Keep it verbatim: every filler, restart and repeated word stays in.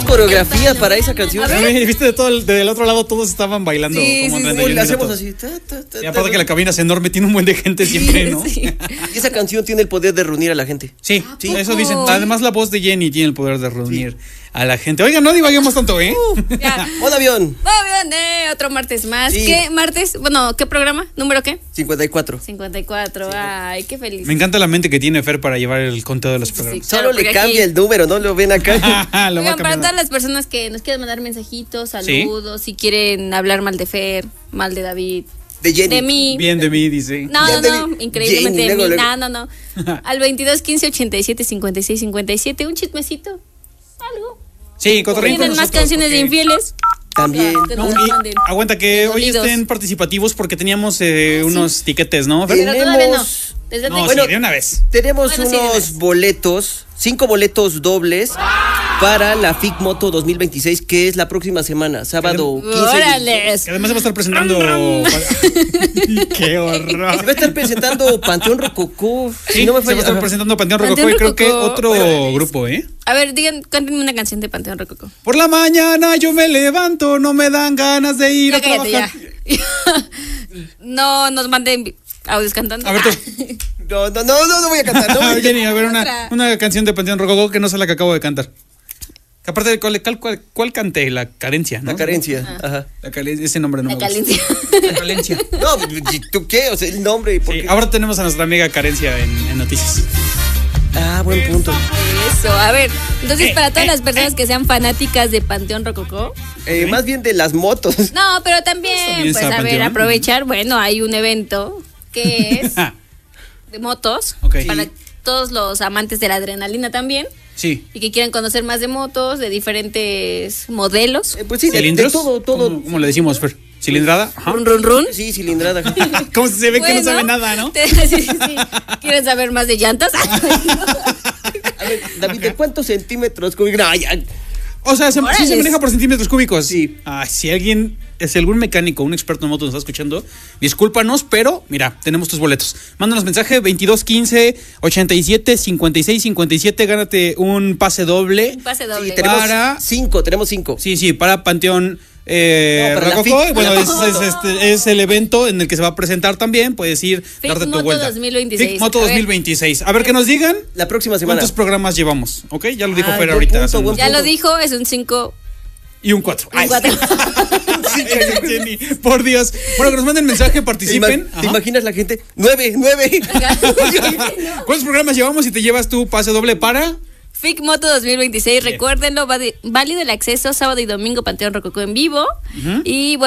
coreografía para esa canción. Viste, de todo el, del otro lado todos estaban bailando. Sí, como sí, treinta y uno sí, le hacemos minutos. así. Ta, ta, ta, Y aparte ta, que la cabina es enorme, tiene un buen de gente siempre, ¿no? Sí. Y esa canción tiene el poder de reunir a la gente. Sí, Sí. eso dicen. Además, la voz de Jenny tiene el poder de reunir a la gente. Oigan, no divaguemos tanto, ¿eh? Ya. Hola, avión. Oh, bien, eh, otro martes más. Sí. ¿Qué martes? Bueno, ¿qué programa? ¿Número qué? cincuenta y cuatro. cincuenta y cuatro. Ay, qué feliz. Me encanta la mente que tiene Fer para llevar el conteo de los Sí, programas. claro, Solo le porque cambia aquí- el número, ¿no? Lo ven acá. Lo va Oigan, para cambiando. todas las personas que nos quieren mandar mensajitos, saludos, si quieren hablar mal de Fer, mal de David, De Jenny. de mí. Bien de mí, dice. No, Bien no, de no, mí. increíblemente Jenny, de luego, mí. luego. No, no, no. Al veintidós quince ochenta y siete cincuenta y seis cincuenta y siete, un chismecito, algo. Sí, cotorreen con Tienen más nosotros, canciones de porque- infieles. También. Que No, nos y manden. aguanta que hoy Dolidos. estén participativos porque teníamos eh, unos tiquetes, ¿no, Fer? Pero todavía no. Tenemos- Desde No, bueno, sí, de una vez. Tenemos Bueno, sí, de unos veras. boletos, cinco boletos dobles para la F I C Moto dos mil veintiséis, que es la próxima semana, sábado quince. órales. Que además se va a estar presentando. ¡Qué Se horror! va a estar presentando Panteón Rococó. Sí, si no me se va a falla. estar Ajá. presentando Panteón Rococó Panteón y creo que Rococó. otro Órales. grupo, ¿eh? A ver, digan, cántenme una canción de Panteón Rococó. Por la mañana yo me levanto, no me dan ganas de ir Ya a cállate, trabajar. ya. No nos manden audios cantando. A ver, tú. No, no, no, no, no voy a cantar. No, Ah, voy a- Jenny, a ver una, Otra. una canción de Panteón Rococó que no sea la que acabo de cantar. Que aparte de cuál, cuál, cuál, cuál canté, la carencia, ¿no? La carencia. Ajá. La calen- ese nombre no La me gusta. carencia. La carencia. No, ¿tú qué? O sea, el nombre. ¿por Sí, qué? ahora tenemos a nuestra amiga Carencia en, en noticias. Ah, buen punto. Eso, a ver. Entonces, Eh, para todas eh, las personas que sean fanáticas de Panteón Rococó. Eh, Más bien de las motos. No, pero también, También pues, está a ver, Panteón. aprovechar. Bueno, hay un evento que es de motos. Ok. Para Sí. todos los amantes de la adrenalina también. Sí. Y que quieran conocer más de motos, de diferentes modelos. Eh, pues sí, de, de ¿Cilindros? todo, todo. ¿Cómo, cómo le decimos, Fer? ¿Cilindrada? Ajá. Run, run, run. Sí, cilindrada. ¿Cómo se ve que no Bueno, sabe nada, no? te- sí, sí, sí. ¿Quieren saber más de llantas? A ver, David, ¿de cuántos centímetros cúbicos? No, ya. O sea, se, sí se Órales. maneja por centímetros cúbicos. Sí. Ah, si alguien, si algún mecánico, un experto en motos nos está escuchando, discúlpanos, pero mira, tenemos tus boletos. Mándanos mensaje veintidós quince ochenta y siete cincuenta y seis cincuenta y siete, gánate un pase doble. Un pase doble. Sí, tenemos Para- cinco, tenemos cinco. Sí, sí, para Panteón eh, No, para la Rococó. F I C. Bueno, Para es, la es, este, es el evento en el que se va a presentar también. Puedes ir, F I C darte tu Moto vuelta. dos mil veintiséis. F I C Moto A ver. dos mil veintiséis. A ver, que nos digan La próxima semana. cuántos programas llevamos. ¿Ok? Ya lo dijo Ah, Fer buen ahorita. punto, hace buen unos- Ya punto. lo dijo, es un cinco. Y un cuatro. Un cuatro. Sí, Jenny, por Dios. Bueno, que nos manden mensaje, ¿Te, ima- participen. te Ajá. imaginas la gente? Nueve, nueve. ¿Cuántos programas llevamos y te llevas tu pase doble para? F I C Moto dos mil veintiséis, recuérdenlo, va de- válido el acceso sábado y domingo Panteón Rococó en vivo. Y bueno.